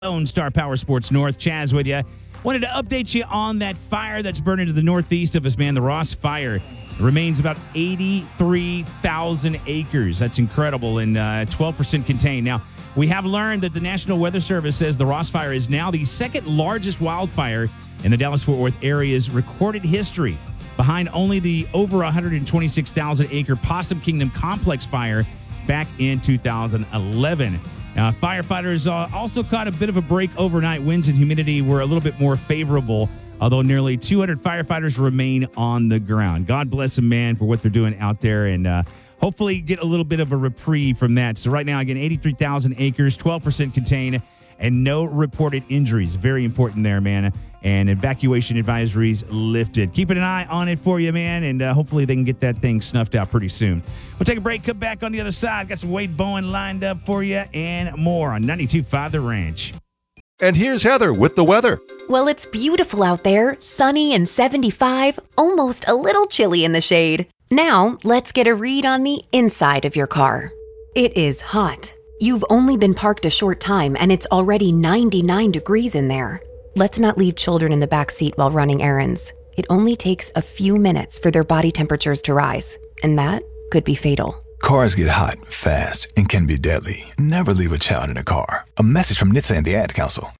Own Star Power Sports North. Chaz with you. Wanted to update you on that fire that's burning to the northeast of us, man. The Ross Fire remains about 83,000 acres. That's incredible, and 12% contained. Now, we have learned that the National Weather Service says the Ross Fire is now the second largest wildfire in the Dallas-Fort Worth area's recorded history, behind only the over 126,000 acre Possum Kingdom Complex fire back in 2011. Now, firefighters also caught a bit of a break overnight. Winds and humidity were a little bit more favorable, although nearly 200 firefighters remain on the ground. God bless them, man, for what they're doing out there, and hopefully get a little bit of a reprieve from that. So right now, again, 83,000 acres, 12% contained, and no reported injuries. Very important there, man. And evacuation advisories lifted. Keeping an eye on it for you, man, and hopefully they can get that thing snuffed out pretty soon. We'll take a break, come back on the other side. Got some Wade Bowen lined up for you and more on 92.5 The Ranch. And here's Heather with the weather. Well, it's beautiful out there, sunny and 75, almost a little chilly in the shade. Now, let's get a read on the inside of your car. It is hot. You've only been parked a short time and it's already 99 degrees in there. Let's not leave children in the back seat while running errands. It only takes a few minutes for their body temperatures to rise, and that could be fatal. Cars get hot, fast, and can be deadly. Never leave a child in a car. A message from NHTSA and the Ad Council.